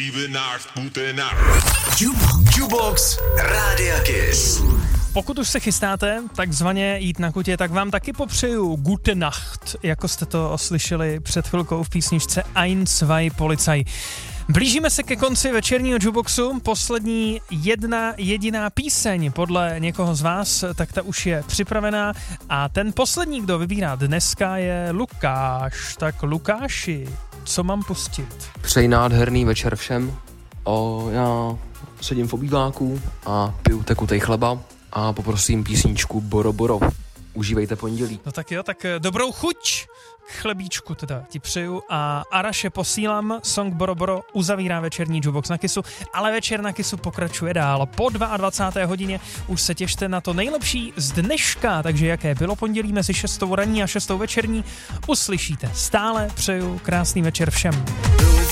Jukebox Rádia Kiss. Pokud už se chystáte takzvaně jít na kutě, tak vám taky popřeju Gute Nacht, jako jste to slyšeli před chvilkou v písničce Ein, zwei Polizei. Blížíme se ke konci večerního Jukeboxu, poslední jedna jediná píseň podle někoho z vás, tak ta už je připravená a ten poslední, kdo vybírá dneska, je Lukáš. Tak Lukáši, co mám pustit? Přeji nádherný večer všem. Já sedím v obýváku a piju tekutej chleba a poprosím písničku Boro Boro. Užívejte pondělí. No tak jo, tak dobrou chuť k chlebíčku teda ti přeju a Araše posílám, song Boro Boro uzavírá večerní Jukebox na Kissu, ale večer na Kissu pokračuje dál. Po 22. hodině už se těšte na to nejlepší z dneška, takže jaké bylo pondělí mezi 6. ranní a 6. večerní, uslyšíte. Stále přeju krásný večer všem.